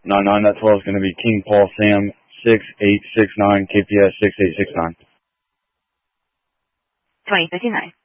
99, that 12 is going to be King Paul Sam 6869, KPS 6869. 2059.